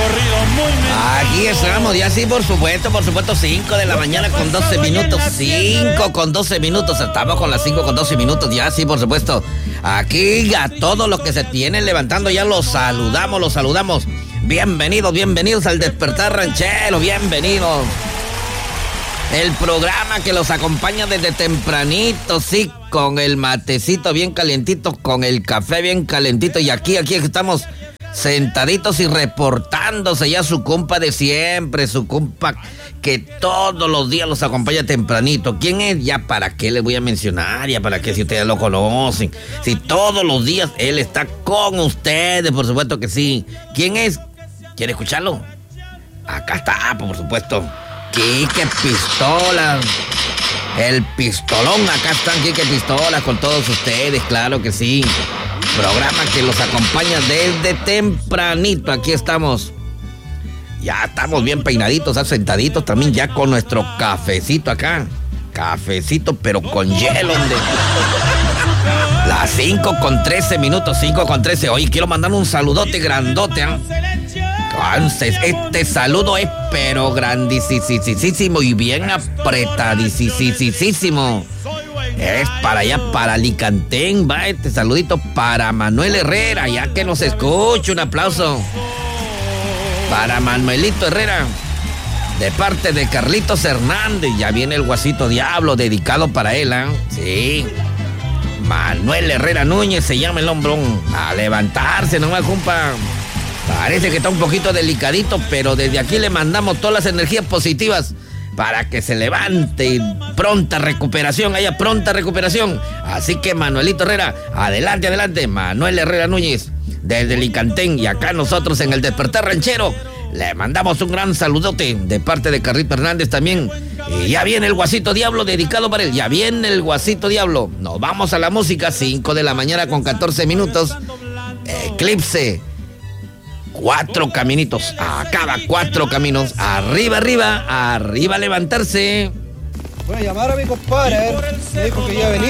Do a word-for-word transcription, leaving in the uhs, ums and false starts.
recorrido muy Aquí estamos, ya sí, por supuesto, por supuesto, cinco de la mañana con doce minutos, cinco con doce minutos, estamos con las cinco con doce minutos, ya sí, por supuesto. Aquí a todos los que se tienen levantando ya los saludamos, los saludamos. Bienvenidos, bienvenidos al Despertar Ranchero, bienvenidos. El programa que los acompaña desde tempranito, sí, con el matecito bien calientito, con el café bien calentito. Y aquí, aquí estamos sentaditos y reportándose ya su compa de siempre, su compa que todos los días los acompaña tempranito. ¿Quién es? Ya para qué les voy a mencionar, ya para qué si ustedes lo conocen. Si todos los días él está con ustedes, por supuesto que sí. ¿Quién es? ¿Quiere escucharlo? Acá está, por supuesto. Quique Pistola. El pistolón, acá están Quique Pistola con todos ustedes, claro que sí. Programa que los acompaña desde tempranito, aquí estamos. Ya estamos bien peinaditos, sentaditos también ya con nuestro cafecito acá. Cafecito, pero con hielo. De... Las cinco con trece minutos, cinco con trece. Oye, quiero mandar un saludote grandote, ¿eh? Entonces, este saludo es pero grandísimo y bien apretadísimo. Es para allá, para Alicantén, va este saludito para Manuel Herrera, ya que nos escucha, un aplauso. Para Manuelito Herrera, de parte de Carlitos Hernández, ya viene el Guasito Diablo, dedicado para él, ¿eh? Sí. Manuel Herrera Núñez se llama el hombrón. A levantarse nomás, compa. Parece que está un poquito delicadito, pero desde aquí le mandamos todas las energías positivas para que se levante. Pronta recuperación, haya pronta recuperación. Así que Manuelito Herrera, adelante, adelante. Manuel Herrera Núñez, desde Alicantén. Y acá nosotros en el Despertar Ranchero le mandamos un gran saludote de parte de Carlito Hernández también. Y ya viene el Guasito Diablo dedicado para él. Ya viene el Guasito Diablo. Nos vamos a la música, cinco de la mañana con catorce minutos. Eclipse. Cuatro caminitos, acaba cuatro caminos, arriba, arriba, arriba a levantarse. Voy a llamar a mi compadre, me dijo que ya venía.